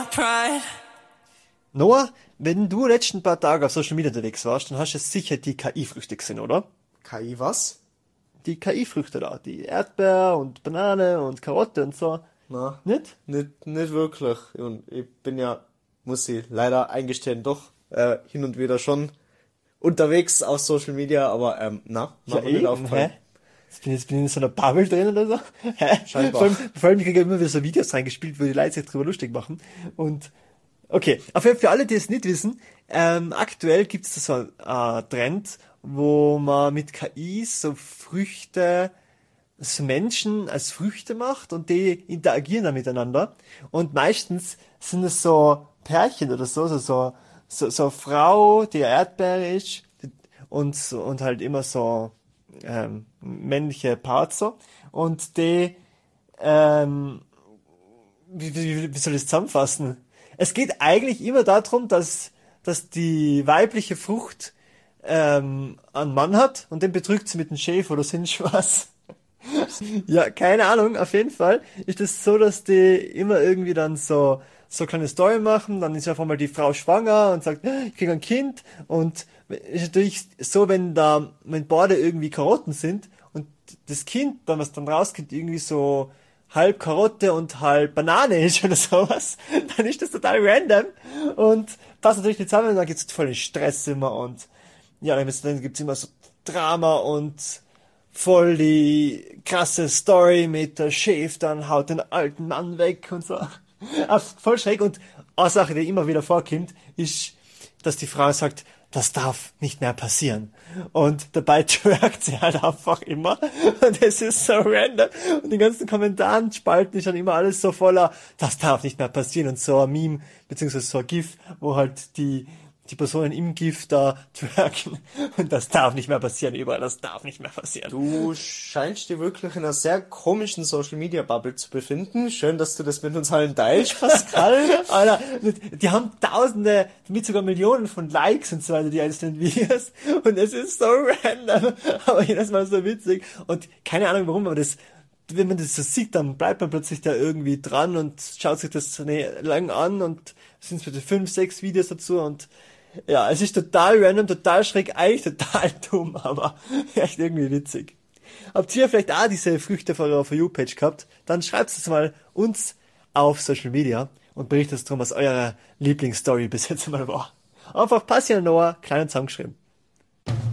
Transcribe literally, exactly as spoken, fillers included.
pride. Noah, wenn du letzten paar Tage auf Social Media unterwegs warst, dann hast du sicher die K I-Früchte gesehen, oder? K I was? Die K I-Früchte da, die Erdbeer und Banane und Karotte und so. Na, Nicht? nicht, nicht wirklich. Und ich bin ja, muss ich leider eingestehen, doch äh, hin und wieder schon unterwegs auf Social Media, aber ähm, na, Ja, mir nicht eh, aufgefallen. hä? Jetzt bin ich, jetzt bin ich in so einer Bubble drin oder so. Hä? Scheinbar. Vor allem, vor allem, ich kriege immer wieder so Videos reingespielt, wo die Leute sich drüber lustig machen. Und, okay. Auf jeden Fall für alle, die es nicht wissen, ähm, aktuell gibt es so einen äh, Trend, wo man mit K I so Früchte, so Menschen als Früchte macht und die interagieren dann miteinander. Und meistens sind es so Pärchen oder so, so, so, so, so eine Frau, die eine Erdbeere ist und, so- und halt immer so, ähm, männliche Parts so. Und die, ähm, wie, wie, wie soll ich das zusammenfassen? Es geht eigentlich immer darum, dass, dass die weibliche Frucht ähm, einen Mann hat und den betrügt sie mit dem Schäfer oder sonst was. Ja, keine Ahnung, auf jeden Fall ist es so, dass die immer irgendwie dann so so kleine Story machen, dann ist auf einmal die Frau schwanger und sagt, ich kriege ein Kind und ist natürlich so, wenn da, wenn beide irgendwie Karotten sind und das Kind dann, was dann rauskommt, irgendwie so halb Karotte und halb Banane ist oder sowas, dann ist das total random und passt natürlich nicht zusammen und dann gibt's voll den Stress immer und ja, dann gibt's dann gibt's immer so Drama und voll die krasse Story mit der Chef, dann haut den alten Mann weg und so. Ah, voll schräg. Und eine Sache, die immer wieder vorkommt, ist, dass die Frau sagt, das darf nicht mehr passieren. Und dabei twerkt sie halt einfach immer. Und es ist so random. Und die ganzen Kommentaren spalten ist dann immer alles so voller, das darf nicht mehr passieren. Und so ein Meme, beziehungsweise so ein GIF, wo halt die die Personen im GIF da twerken. Und das darf nicht mehr passieren, überall, das darf nicht mehr passieren. Du scheinst dich wirklich in einer sehr komischen Social-Media-Bubble zu befinden. Schön, dass du das mit uns allen teilst, Pascal. Alter, die haben tausende, mit sogar Millionen von Likes und so weiter, die einzelnen Videos. Und es ist so random, aber jedes Mal so witzig. Und keine Ahnung warum, aber das, wenn man das so sieht, dann bleibt man plötzlich da irgendwie dran und schaut sich das so lang an und es sind bitte fünf, sechs Videos dazu und ja, es ist total random, total schräg, eigentlich total dumm, aber echt irgendwie witzig. Habt ihr vielleicht auch diese Früchte von eurer For You-Page gehabt? Dann schreibt es mal uns auf Social Media und berichtet drum, was eure Lieblingsstory bis jetzt mal war. Einfach Passion Noah, klein und zusammengeschrieben.